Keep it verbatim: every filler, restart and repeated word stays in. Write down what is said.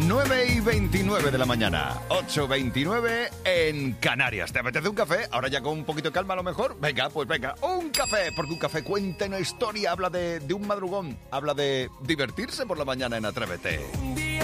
nueve y veintinueve de la mañana, ocho y veintinueve en Canarias. ¿Te apetece un café? Ahora ya con un poquito de calma a lo mejor. Venga, pues venga, un café, porque un café cuenta una historia, habla de, de un madrugón, habla de divertirse por la mañana en Atrévete.